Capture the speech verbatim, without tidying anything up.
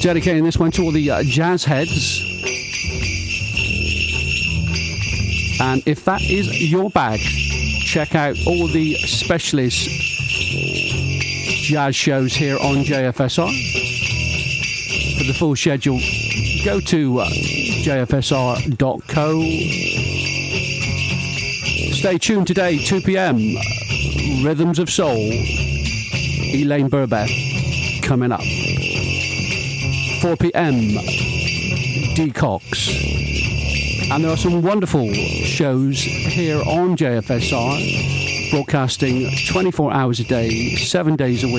Dedicating this one to all the uh, jazz heads. And if that is your bag, check out all the specialist jazz shows here on J F S R. For the full schedule, go to uh, j f s r dot co. Stay tuned today, two p.m. Rhythms of Soul. Elaine Burbeth coming up. four p.m. D Cox. And there are some wonderful shows here on J F S R, broadcasting twenty-four hours a day, seven days a week.